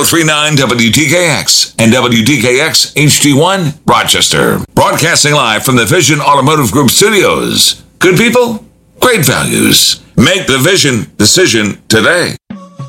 1039 WTKX and WTKX HD1 Rochester. Broadcasting live from the Vision Automotive Group studios. Good people, great values. Make the Vision decision today.